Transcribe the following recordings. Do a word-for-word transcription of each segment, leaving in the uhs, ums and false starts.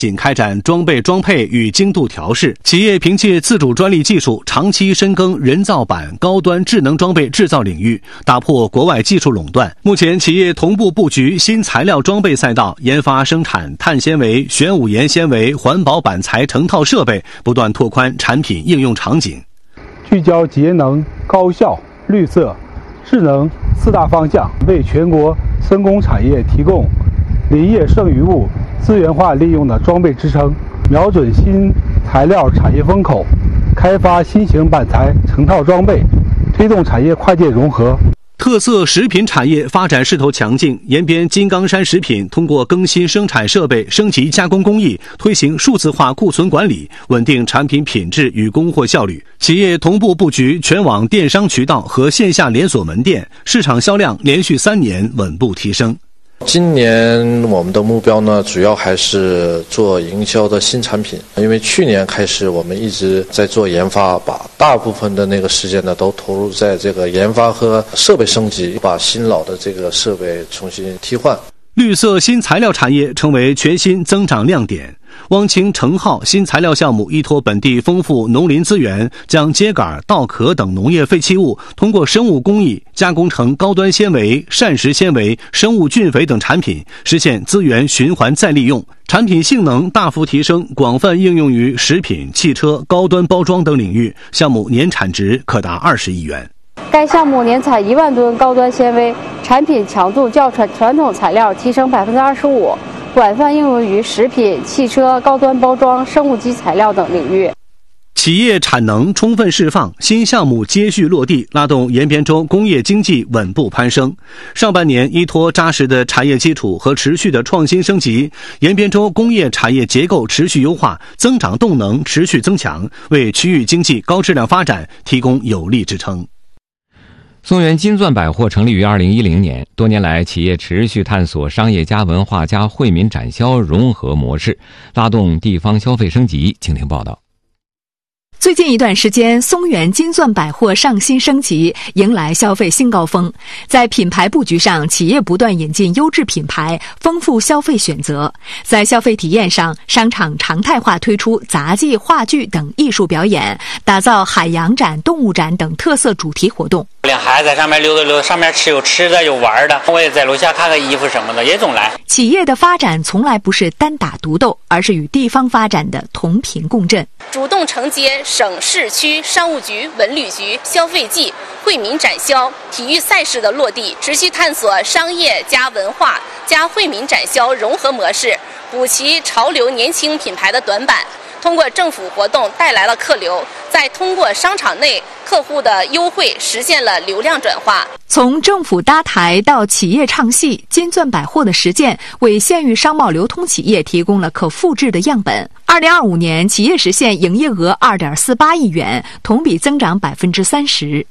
仅开展装备装配与精度调试，企业凭借自主专利技术，长期深耕人造板高端智能装备制造领域，打破国外技术垄断。目前，企业同步布局新材料装备赛道，研发生产碳纤维、玄武岩纤维、环保板材成套设备，不断拓宽产品应用场景。 聚焦节能、高效、绿色、智能四大方向，为全国森工产业提供林业剩余物资源化利用的装备支撑，瞄准新材料产业风口，开发新型板材成套装备，推动产业跨界融合。 特色食品产业发展势头强劲，延边金刚山食品通过更新生产设备、升级加工工艺，推行数字化库存管理，稳定产品品质与供货效率。企业同步布局全网电商渠道和线下连锁门店，市场销量连续三年稳步提升。 今年我们的目标呢，主要还是做营销的新产品，因为去年开始我们一直在做研发，把大部分的那个时间呢都投入在这个研发和设备升级，把新老的这个设备重新替换。 绿色新材料产业成为全新增长亮点。汪清成浩新材料项目依托本地丰富农林资源，将秸秆、稻壳等农业废弃物通过生物工艺加工成高端纤维、膳食纤维、生物菌肥等产品，实现资源循环再利用，产品性能大幅提升，广泛应用于食品、汽车、高端包装等领域，项目年产值可达二十亿元。 该项目年产一万吨高端纤维，产品强度较传传统材料提升百分之二十五，广泛应用于食品、汽车、高端包装、生物基材料等领域。 企业产能充分释放，新项目接续落地，拉动延边州工业经济稳步攀升。上半年依托扎实的产业基础和持续的创新升级，延边州工业产业结构持续优化，增长动能持续增强，为区域经济高质量发展提供有力支撑。 松原金钻百货成立于二零一零年，多年来企业持续探索商业加文化加惠民展销融合模式，拉动地方消费升级。请听报道。 最近一段时间，松原金钻百货上新升级，迎来消费新高峰。在品牌布局上，企业不断引进优质品牌，丰富消费选择。在消费体验上，商场常态化推出杂技、话剧等艺术表演，打造海洋展、动物展等特色主题活动。 领孩子在上面溜达溜达，上面吃有吃的有玩的，我也在楼下看看衣服什么的，也总来。 企业的发展从来不是单打独斗，而是与地方发展的同频共振， 主动承接省市区商务局、文旅局、消费季、惠民展销、体育赛事的落地，持续探索商业加文化加惠民展销融合模式，补齐潮流年轻品牌的短板。通过政府活动带来了客流，再通过商场内客户的优惠实现了流量转化。 从政府搭台到企业唱戏，金钻百货的实践为县域商贸流通企业提供了可复制的样本。二零二五年，企业实现营业额二点四八亿元，同比增长百分之三十。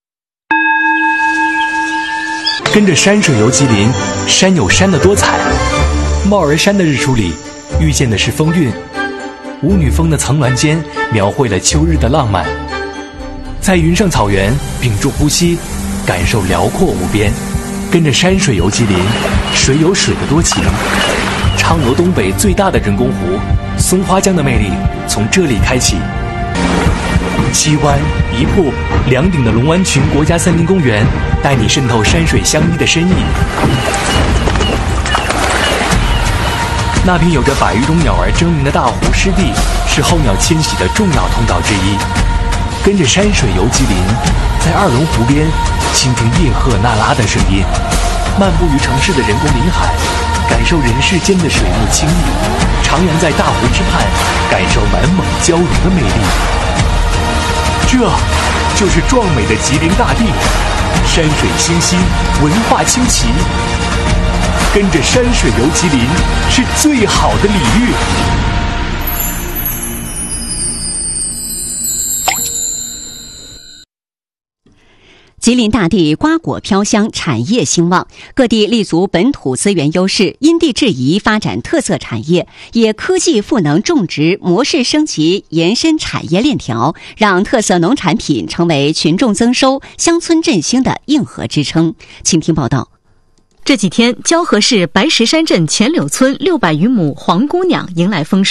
跟着山水游吉林，山有山的多彩。帽儿山的日出里，遇见的是风韵。舞女峰的层峦间描绘了秋日的浪漫，在云上草原屏住呼吸，感受辽阔无边。跟着山水游吉林，水有水的多情。昌罗东北最大的人工湖松花江的魅力从这里开启。七湾一瀑两顶的龙湾群国家森林公园，带你渗透山水相依的深意。那片有着百余种鸟儿争鸣的大湖湿地，是候鸟迁徙的重要通道之一。跟着山水游吉林，在二龙湖边倾听叶赫那拉的声音，漫步于城市的人工林海，感受人世间的水木清丽，徜徉在大湖之畔，感受满蒙交融的魅力。这就是壮美的吉林大地，山水清新，文化清奇。跟着山水游吉林是最好的礼遇。 吉林大地瓜果飘香，产业兴旺，各地立足本土资源优势，因地制宜发展特色产业，以科技赋能种植，模式升级，延伸产业链条，让特色农产品成为群众增收、乡村振兴的硬核支撑。请听报道。 这几天，蛟河市白石山镇前柳村六百余亩黄姑娘迎来丰收。